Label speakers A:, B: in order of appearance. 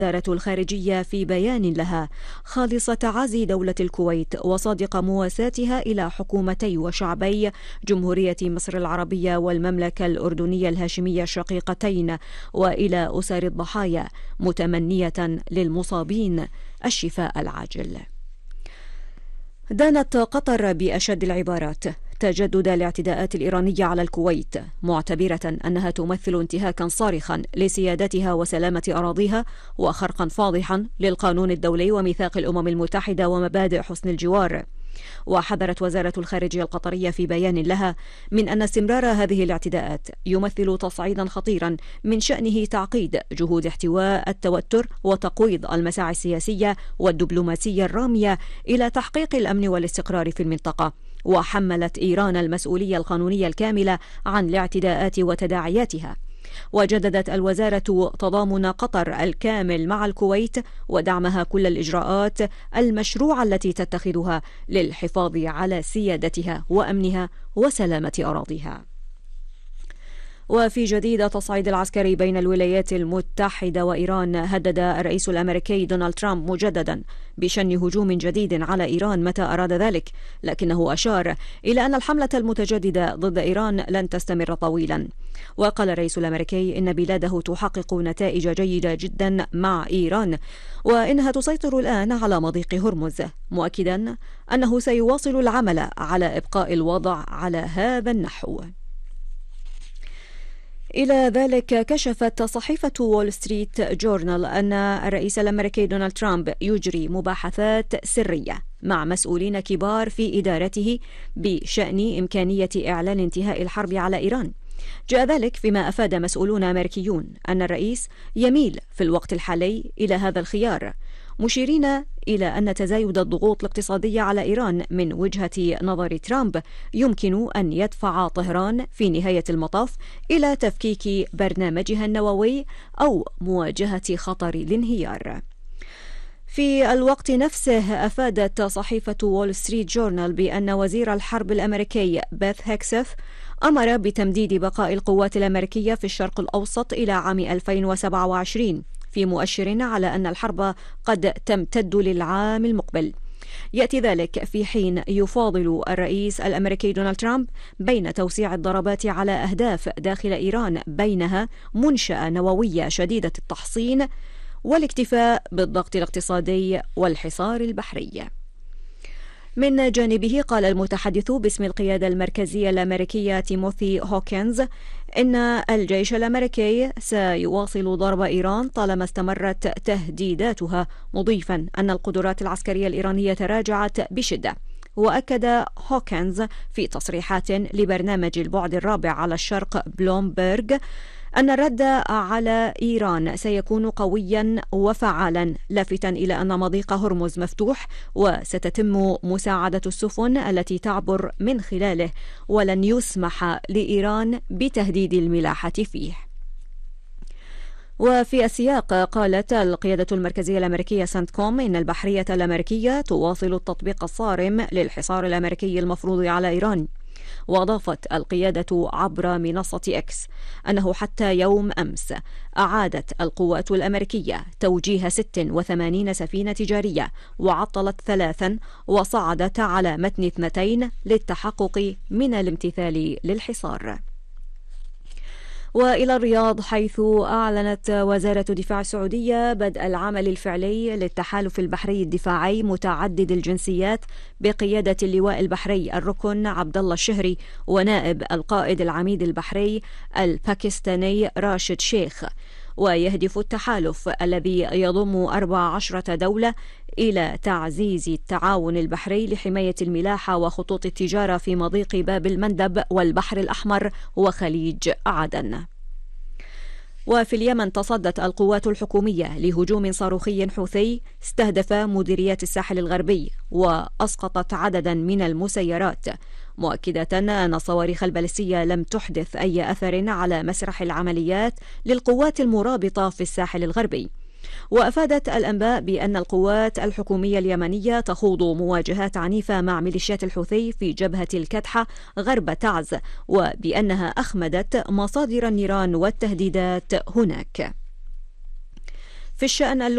A: وزارة الخارجية في بيان لها خالص تعازي دولة الكويت وصادق مواساتها إلى حكومتي وشعبي جمهورية مصر العربية والمملكة الأردنية الهاشمية الشقيقتين وإلى أسر الضحايا، متمنية للمصابين الشفاء العاجل. دانت قطر بأشد العبارات تجدد الاعتداءات الإيرانية على الكويت، معتبرة أنها تمثل انتهاكا صارخا لسيادتها وسلامة أراضيها وخرقا فاضحا للقانون الدولي وميثاق الأمم المتحدة ومبادئ حسن الجوار. وحذرت وزارة الخارجية القطرية في بيان لها من أن استمرار هذه الاعتداءات يمثل تصعيدا خطيرا من شأنه تعقيد جهود احتواء التوتر وتقويض المساعي السياسية والدبلوماسية الرامية إلى تحقيق الأمن والاستقرار في المنطقة. وحملت إيران المسؤولية القانونية الكاملة عن الاعتداءات وتداعياتها. وجددت الوزارة تضامن قطر الكامل مع الكويت ودعمها كل الإجراءات المشروعة التي تتخذها للحفاظ على سيادتها وأمنها وسلامة أراضيها. وفي جديد التصعيد العسكري بين الولايات المتحدة وإيران، هدد الرئيس الأمريكي دونالد ترامب مجددا بشن هجوم جديد على إيران متى أراد ذلك، لكنه أشار إلى أن الحملة المتجددة ضد إيران لن تستمر طويلا. وقال الرئيس الأمريكي إن بلاده تحقق نتائج جيدة جدا مع إيران وإنها تسيطر الآن على مضيق هرمز، مؤكدا أنه سيواصل العمل على إبقاء الوضع على هذا النحو. إلى ذلك كشفت صحيفة وول ستريت جورنال أن الرئيس الأمريكي دونالد ترامب يجري مباحثات سرية مع مسؤولين كبار في إدارته بشأن إمكانية إعلان انتهاء الحرب على إيران. جاء ذلك فيما أفاد مسؤولون أمريكيون أن الرئيس يميل في الوقت الحالي إلى هذا الخيار، مشيرين إلى أن تزايد الضغوط الاقتصادية على إيران من وجهة نظر ترامب يمكن أن يدفع طهران في نهاية المطاف إلى تفكيك برنامجها النووي أو مواجهة خطر الانهيار. في الوقت نفسه أفادت صحيفة وول ستريت جورنال بأن وزير الحرب الأمريكي بيث هيكسث أمر بتمديد بقاء القوات الأمريكية في الشرق الأوسط إلى عام 2027، في مؤشر على أن الحرب قد تمتد للعام المقبل. يأتي ذلك في حين يفاضل الرئيس الأمريكي دونالد ترامب بين توسيع الضربات على أهداف داخل إيران، بينها منشأة نووية شديدة التحصين، والاكتفاء بالضغط الاقتصادي والحصار البحري. من جانبه قال المتحدث باسم القيادة المركزية الأمريكية تيموثي هوكنز إن الجيش الأمريكي سيواصل ضرب إيران طالما استمرت تهديداتها، مضيفا أن القدرات العسكرية الإيرانية تراجعت بشدة. وأكد هوكنز في تصريحات لبرنامج البعد الرابع على الشرق بلومبرج أن الرد على إيران سيكون قويا وفعالا، لافتا إلى أن مضيق هرمز مفتوح وستتم مساعدة السفن التي تعبر من خلاله، ولن يسمح لإيران بتهديد الملاحة فيه. وفي السياق قالت القيادة المركزية الأمريكية سنتكوم إن البحرية الأمريكية تواصل التطبيق الصارم للحصار الأمريكي المفروض على إيران. وأضافت القيادة عبر منصة إكس أنه حتى يوم أمس أعادت القوات الأمريكية توجيه 86 سفينة تجارية وعطلت 3 وصعدت على متن 2 للتحقق من الامتثال للحصار. وإلى الرياض، حيث أعلنت وزارة الدفاع السعودية بدء العمل الفعلي للتحالف البحري الدفاعي متعدد الجنسيات بقيادة اللواء البحري الركن عبد الله الشهري ونائب القائد العميد البحري الباكستاني راشد شيخ. ويهدف التحالف الذي يضم 14 دولة إلى تعزيز التعاون البحري لحماية الملاحة وخطوط التجارة في مضيق باب المندب والبحر الأحمر وخليج عدن. وفي اليمن تصدت القوات الحكومية لهجوم صاروخي حوثي استهدف مديريات الساحل الغربي وأسقطت عددا من المسيرات، مؤكدة أن الصواريخ البالستية لم تحدث أي أثر على مسرح العمليات للقوات المرابطة في الساحل الغربي. وأفادت الأنباء بأن القوات الحكومية اليمنية تخوض مواجهات عنيفة مع ميليشيات الحوثي في جبهة الكدحة غرب تعز، وبأنها أخمدت مصادر النيران والتهديدات هناك. في الشأن